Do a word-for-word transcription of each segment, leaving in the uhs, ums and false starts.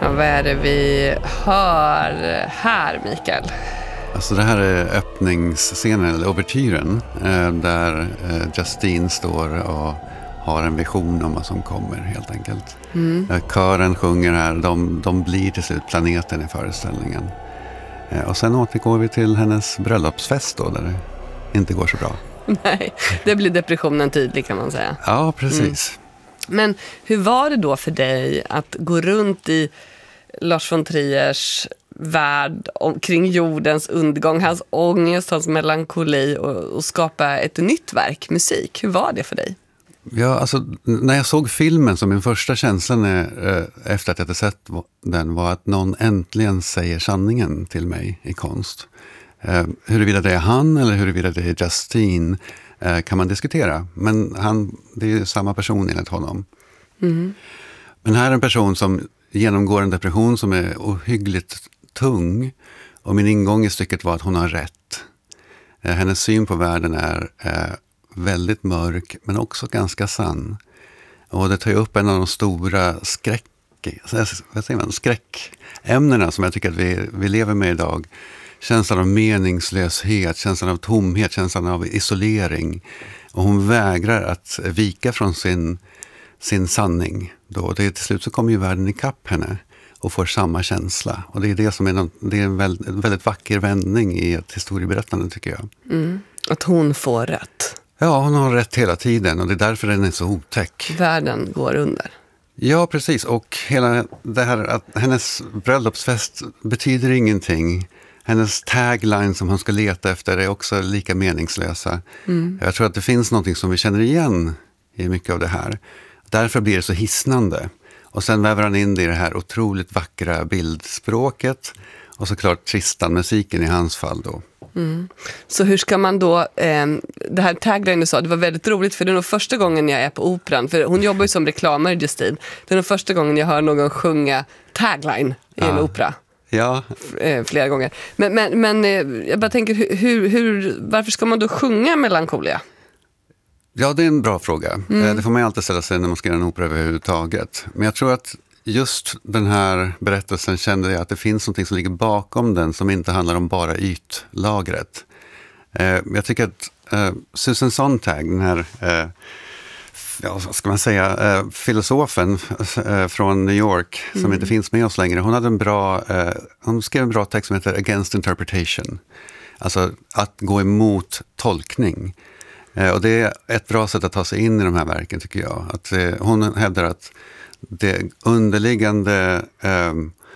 Ja, vad är det vi hör här, Mikael? Alltså det här är öppningsscenen, eller ouvertyren, där Justine står och har en vision om vad som kommer, helt enkelt. Mm. Kören sjunger här, de, de blir till slut planeten i föreställningen. Och sen återgår vi till hennes bröllopsfest då, där det inte går så bra. Nej, det blir depressionen tydlig, kan man säga. Ja, precis. Mm. Men hur var det då för dig att gå runt i Lars von Triers värld omkring jordens undergång, hans ångest, hans melankoli och, och skapa ett nytt verk, musik? Hur var det för dig? Ja, alltså när jag såg filmen, som min första känsla när, efter att jag hade sett den, var att någon äntligen säger sanningen till mig i konst. Eh, huruvida det är han eller huruvida det är Justine eh, kan man diskutera. Men han, det är ju samma person enligt honom. Mm. Men här är en person som genomgår en depression som är ohyggligt tung. Och min ingång i stycket var att hon har rätt. Eh, hennes syn på världen är eh, väldigt mörk, men också ganska sann. Och det tar ju upp en av de stora skräck, vad säger man, skräckämnena som jag tycker att vi, vi lever med idag. Känslan av meningslöshet, känslan av tomhet, känslan av isolering. Och hon vägrar att vika från sin, sin sanning. Då. Det, till slut så kommer ju världen ikapp henne och får samma känsla. Och det är det som är, någon, det är en väldigt, väldigt vacker vändning i ett historieberättande, tycker jag. Mm. Att hon får rätt. Ja, hon har rätt hela tiden och det är därför den är så otäck. Världen går under. Ja, precis. Och hela det här att hennes bröllopsfest betyder ingenting. Hennes tagline som hon ska leta efter är också lika meningslösa. Mm. Jag tror att det finns något som vi känner igen i mycket av det här. Därför blir det så hisnande. Och sen väver han in det i det här otroligt vackra bildspråket. Och såklart Tristan-musiken i hans fall då. Mm. Så hur ska man då, eh, det här tagline du sa, det var väldigt roligt för det är nog första gången jag är på operan, för hon jobbar ju som reklamare, Justine. Det är nog första gången jag hör någon sjunga tagline i en ja. opera. Ja. Eh, flera gånger. Men, men, men eh, jag bara tänker, hur, hur, varför ska man då sjunga melankolia? Ja, det är en bra fråga. Mm. Det får man ju alltid ställa sig när man ska göra en opera överhuvudtaget. Men jag tror att just den här berättelsen kände jag att det finns något som ligger bakom den som inte handlar om bara ytlagret. Eh, jag tycker att eh, Susan Sontag, den här eh, ja, vad ska man säga, eh, filosofen eh, från New York som mm. inte finns med oss längre, hon hade en bra, eh, hon skrev en bra text som heter Against Interpretation. Alltså att gå emot tolkning. Eh, och det är ett bra sätt att ta sig in i de här verken, tycker jag. Att, eh, hon hävdar att det underliggande eh,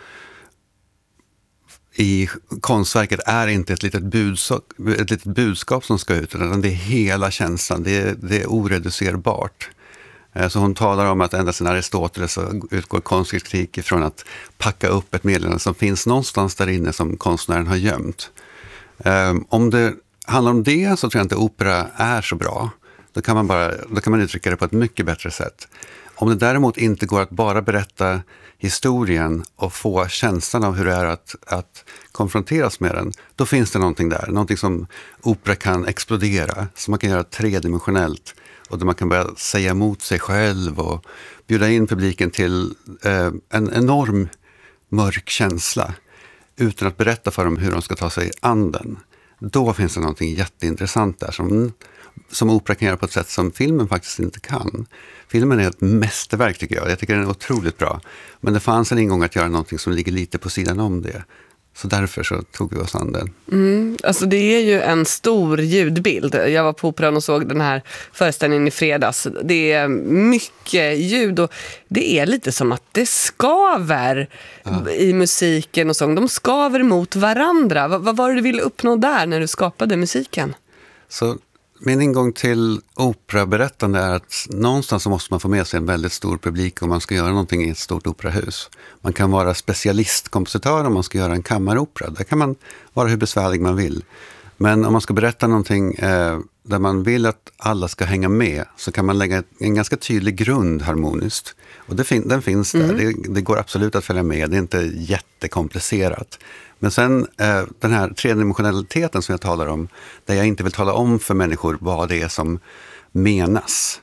i konstverket är inte ett litet, budskap, ett litet budskap som ska ut, utan det är hela känslan, det är, det är oreducerbart. Eh, så hon talar om att ända sedan Aristoteles så utgår konstkritik från att packa upp ett meddelande som finns någonstans där inne som konstnären har gömt. Eh, om det handlar om det så tror jag inte opera är så bra. Då kan man, bara, då kan man uttrycka det på ett mycket bättre sätt. Om det däremot inte går att bara berätta historien och få känslan av hur det är att, att konfronteras med den, då finns det någonting där. Någonting som opera kan explodera, som man kan göra tredimensionellt och där man kan börja säga emot sig själv och bjuda in publiken till eh, en enorm mörk känsla utan att berätta för dem hur de ska ta sig an den. Då finns det någonting jätteintressant där som, som opera kan göra på ett sätt som filmen faktiskt inte kan. Filmen är ett mästerverk, tycker jag. Jag tycker den är otroligt bra. Men det fanns en ingång att göra någonting som ligger lite på sidan om det. Så därför så tog vi oss an den. Mm, alltså det är ju en stor ljudbild. Jag var på operan och såg den här föreställningen i fredags. Det är mycket ljud och det är lite som att det skaver ja. i musiken och sång. De skaver mot varandra. Vad, vad var det du ville uppnå där när du skapade musiken? Så min ingång till operaberättande är att någonstans så måste man få med sig en väldigt stor publik om man ska göra någonting i ett stort operahus. Man kan vara specialistkompositör om man ska göra en kammaropera. Där kan man vara hur besvärlig man vill. Men om man ska berätta någonting eh, där man vill att alla ska hänga med så kan man lägga en ganska tydlig grund harmoniskt. Och det fin- den finns där. Mm. Det, det går absolut att följa med. Det är inte jättekomplicerat. Men sen eh, den här tredimensionaliteten som jag talar om, där jag inte vill tala om för människor vad det är som menas.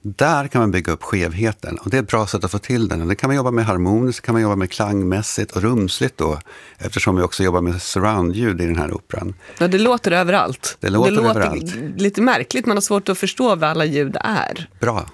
Där kan man bygga upp skevheten och det är ett bra sätt att få till den. Och det kan man jobba med harmoniskt, kan man jobba med klangmässigt och rumsligt då, eftersom vi också jobbar med surroundljud i den här operan. Ja, det låter överallt. Det låter, det låter överallt. Lite märkligt, man har svårt att förstå vad alla ljud är. Bra.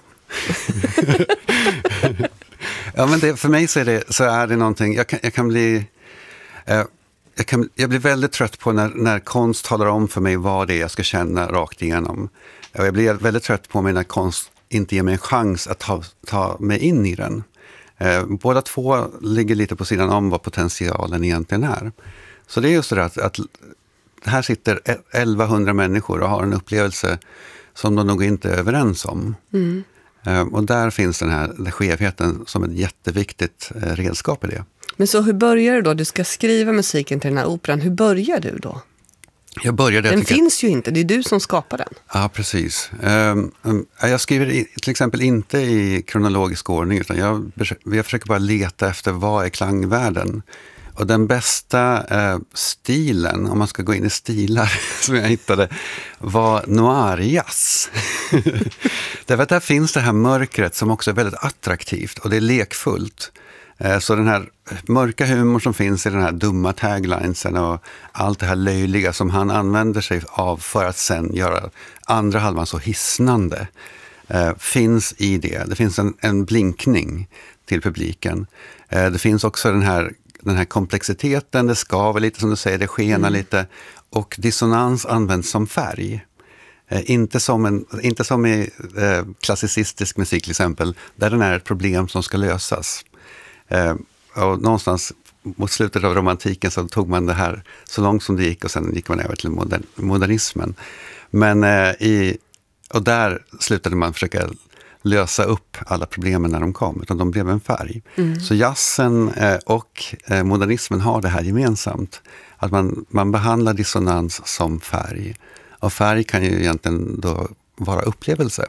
Ja, men det, för mig så är det, så är det någonting, jag kan, jag kan bli... Eh, Jag, kan, jag blir väldigt trött på när, när konst talar om för mig vad det är jag ska känna rakt igenom. Och jag blir väldigt trött på mig när konst inte ger mig en chans att ta, ta mig in i den. Eh, båda två ligger lite på sidan om vad potentialen egentligen är. Så det är just det att, att här sitter elvahundra människor och har en upplevelse som de nog inte är överens om. Mm. Eh, och där finns den här den skevheten som ett jätteviktigt eh, redskap i det. Men så hur börjar du då? Du ska skriva musiken till den här operan. Hur börjar du då? Jag började, den jag finns att... ju inte, det är du som skapar den. Ja, precis. Um, um, jag skriver i, till exempel inte i kronologisk ordning, utan jag, jag försöker bara leta efter vad är klangvärlden. Och den bästa uh, stilen, om man ska gå in i stilar som jag hittade, var noir-jazz. Därför att där finns det här mörkret som också är väldigt attraktivt och det är lekfullt. Så den här mörka humor som finns i den här dumma taglinesen och allt det här löjliga som han använder sig av för att sen göra andra halvan så hisnande eh, finns i det. Det finns en, en blinkning till publiken. Eh, det finns också den här, den här komplexiteten, det skaver lite som du säger, det skenar mm. lite och dissonans används som färg. Eh, inte, som en, inte som i eh, klassicistisk musik till exempel, där den är ett problem som ska lösas. Eh, och någonstans mot slutet av romantiken så tog man det här så långt som det gick och sen gick man över till modern, modernismen. Men eh, i, och där slutade man försöka lösa upp alla problemen när de kom, utan de blev en färg. Mm. Så jazzen eh, och eh, modernismen har det här gemensamt. Att man, man behandlar dissonans som färg. Och färg kan ju egentligen då vara upplevelse.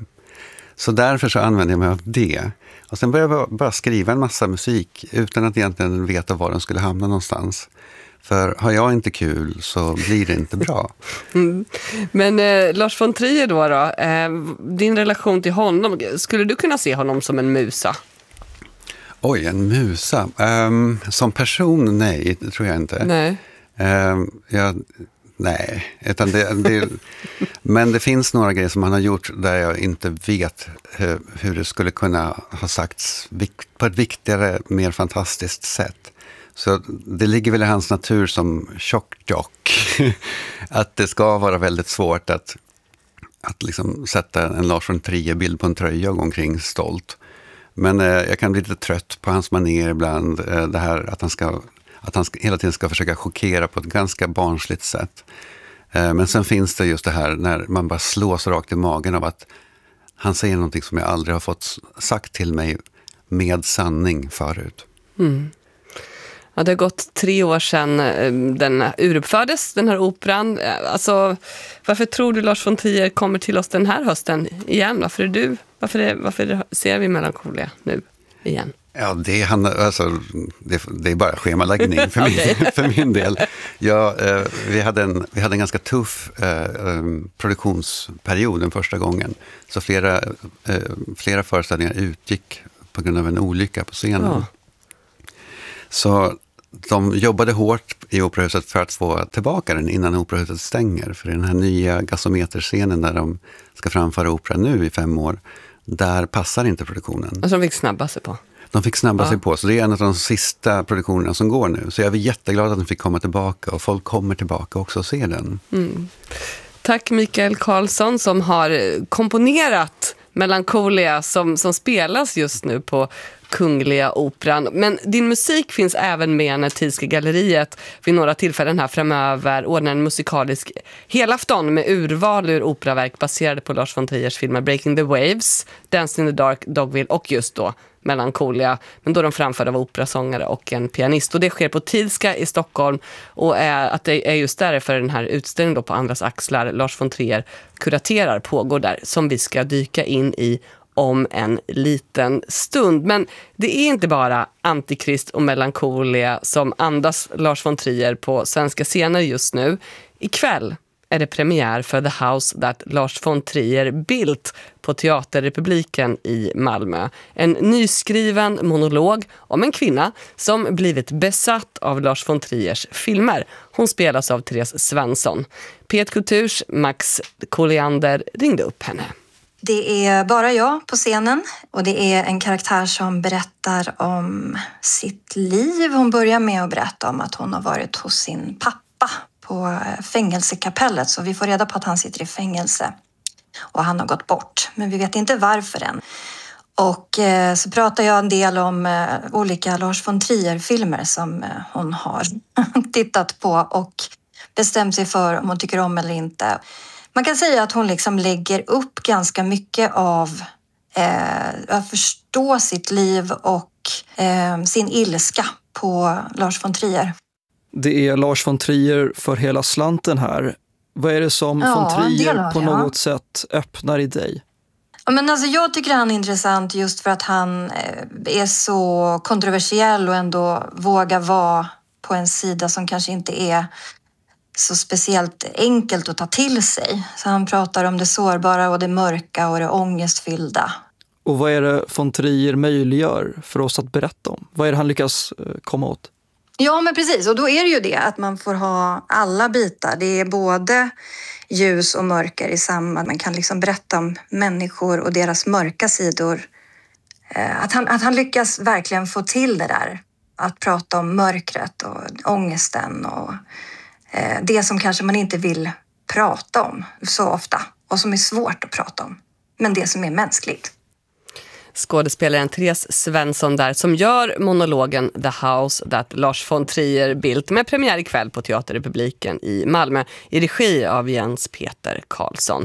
Så därför så använder jag mig av det. Och sen började jag bara skriva en massa musik utan att egentligen veta var den skulle hamna någonstans. För har jag inte kul så blir det inte bra. Mm. Men eh, Lars von Trier då, då eh, din relation till honom, skulle du kunna se honom som en musa? Oj, en musa. Um, som person, nej, det tror jag inte. Nej. Um, jag... Nej, utan det, det, men det finns några grejer som han har gjort där jag inte vet hur, hur det skulle kunna ha sagts på ett viktigare, mer fantastiskt sätt. Så det ligger väl i hans natur som tjock-tjock att det ska vara väldigt svårt att, att liksom sätta en Lars von Trier-bild på en tröja och gå omkring stolt. Men eh, jag kan bli lite trött på hans manér ibland, eh, det här att han ska... Att han ska, hela tiden ska försöka chockera på ett ganska barnsligt sätt. Eh, men sen finns det just det här när man bara slås rakt i magen av att han säger någonting som jag aldrig har fått sagt till mig med sanning förut. Mm. Ja, det har gått tre år sedan den uruppfördes, den här operan. Alltså, varför tror du Lars von Trier kommer till oss den här hösten igen? Varför är du, varför, är, varför ser vi Melancholia nu igen? Ja, det, han, alltså, det, det är bara schemaläggning för, okay. min, för min del. Ja, eh, vi, hade en, vi hade en ganska tuff eh, produktionsperiod den första gången. Så flera, eh, flera föreställningar utgick på grund av en olycka på scenen. Ja. Så de jobbade hårt i Operahuset för att få tillbaka den innan Operahuset stänger. För den här nya gasometerscenen där de ska framföra opera nu i fem år, där passar inte produktionen. Alltså de fick snabba sig på. De fick snabba ja. sig på, så det är en av de sista produktionerna som går nu. Så jag är jätteglad att den fick komma tillbaka och folk kommer tillbaka också och ser den. Mm. Tack Mikael Karlsson som har komponerat Melancholia som, som spelas just nu på Kungliga Operan. Men din musik finns även med när Thielske galleriet vid några tillfällen här framöver ordnar en musikalisk helafton med urval ur operaverk baserade på Lars von Triers filmer Breaking the Waves, Dance in the Dark, Dogville och just då Melancholia, men då de framförda av operasångare och en pianist. Och det sker på Thielska i Stockholm och är, att det är just därför den här utställningen då på Andras axlar Lars von Trier kuraterar pågår där, som vi ska dyka in i om en liten stund. Men det är inte bara Antikrist och Melancholia som andas Lars von Trier på svenska scener just nu. Ikväll är det premiär för The House That Lars von Trier Built på Teaterrepubliken i Malmö. En nyskriven monolog om en kvinna som blivit besatt av Lars von Triers filmer. Hon spelas av Therese Svensson. P ett Kulturs Max Colliander ringde upp henne. Det är bara jag på scenen och det är en karaktär som berättar om sitt liv. Hon börjar med att berätta om att hon har varit hos sin pappa på fängelsekapellet, så vi får reda på att han sitter i fängelse och han har gått bort, men vi vet inte varför än. Och eh, så pratar jag en del om eh, olika Lars von Trier-filmer som eh, hon har tittat på och bestämt sig för om hon tycker om eller inte. Man kan säga att hon liksom lägger upp ganska mycket av eh, att förstå sitt liv och eh, sin ilska på Lars von Trier. Det är Lars von Trier för hela slanten här. Vad är det som ja, von Trier på ja. något sätt öppnar i dig? Ja, men alltså jag tycker han är intressant just för att han är så kontroversiell och ändå vågar vara på en sida som kanske inte är så speciellt enkelt att ta till sig. Så han pratar om det sårbara och det mörka och det ångestfyllda. Och vad är det von Trier möjliggör för oss att berätta om? Vad är det han lyckas komma åt? Ja, men precis. Och då är det ju det att man får ha alla bitar. Det är både ljus och mörker i samma. Man kan liksom berätta om människor och deras mörka sidor. Att han, att han lyckas verkligen få till det där. Att prata om mörkret och ångesten och det som kanske man inte vill prata om så ofta. Och som är svårt att prata om. Men det som är mänskligt. Skådespelaren Therese Svensson där som gör monologen The House That Lars von Trier Built med premiär ikväll på Teaterrepubliken i Malmö i regi av Jens Peter Karlsson.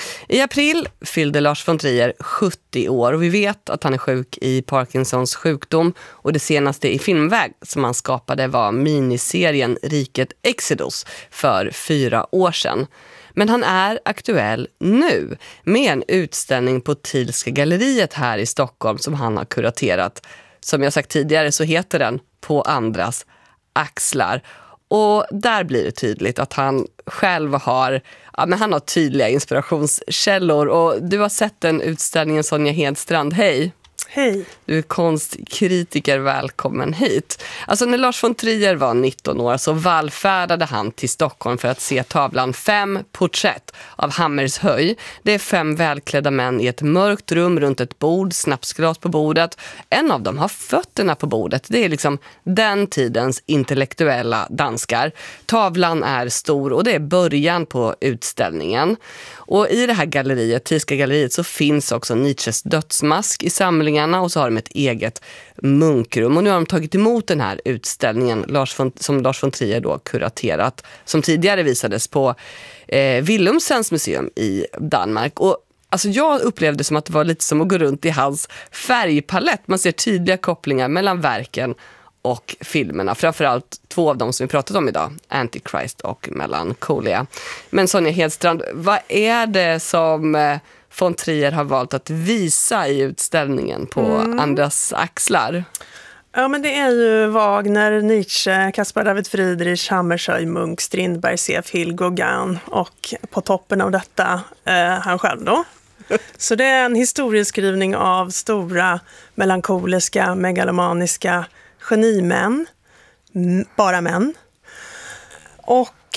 I april fyllde Lars von Trier sjuttio år och vi vet att han är sjuk i Parkinsons sjukdom och det senaste i filmväg som han skapade var miniserien Riket Exodus för fyra år sedan. Men han är aktuell nu med en utställning på Thielska galleriet här i Stockholm som han har kuraterat. Som jag sagt tidigare så heter den På andras axlar. Och där blir det tydligt att han själv har, ja, men han har tydliga inspirationskällor. Och du har sett den utställningen, Sonja Hedstrand. Hej! Hej! Du är konstkritiker, välkommen hit. Alltså när Lars von Trier var nitton år så vallfärdade han till Stockholm för att se tavlan Fem porträtt av Hammershöj. Det är fem välklädda män i ett mörkt rum runt ett bord, snapsglas på bordet. En av dem har fötterna på bordet. Det är liksom den tidens intellektuella danskar. Tavlan är stor och det är början på utställningen. Och i det här galleriet, Thielska galleriet, så finns också Nietzsches dödsmask i samlingarna och så har de ett eget munkrum. Och nu har de tagit emot den här utställningen Lars von, som Lars von Trier då kuraterat, som tidigare visades på eh, Willumsens museum i Danmark. Och alltså jag upplevde det som att det var lite som att gå runt i hans färgpalett. Man ser tydliga kopplingar mellan verken och filmerna. Framförallt två av dem som vi pratat om idag, Antichrist och Melancholia. Men Sonja Hedstrand, vad är det som eh, von Trier har valt att visa i utställningen på mm. andras axlar? Ja, men det är ju Wagner, Nietzsche, Caspar David Friedrich, Hammershöi, Munch, Strindberg, C F Hill, Gauguin och på toppen av detta eh, han själv då. Så det är en historieskrivning av stora, melankoliska, megalomaniska genimän, bara män. Och